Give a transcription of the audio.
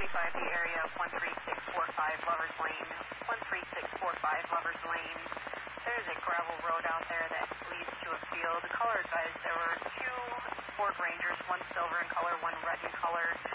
the area of 13645 Lovers Lane. 13645 Lovers Lane. There's a gravel road out there that leads to a field. Caller advised there were two Ford Rangers, one silver in color, one red in color.